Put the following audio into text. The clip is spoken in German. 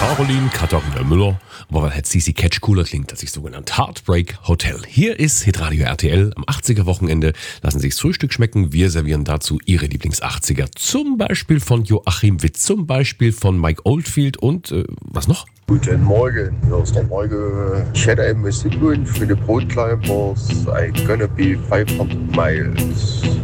Caroline Katharina Müller. Aber weil CC Catch cooler klingt, das sich sogenannt Heartbreak Hotel. Hier ist Hitradio RTL am 80er Wochenende. Lassen Sie das Frühstück schmecken. Wir servieren dazu Ihre Lieblings-80er. Zum Beispiel von Joachim Witt, zum Beispiel von Mike Oldfield und was noch? Guten Morgen, hier ist der Morgen. Ich hätte ein Musikwunsch für die Brotclimbers. I'm gonna be 500 miles.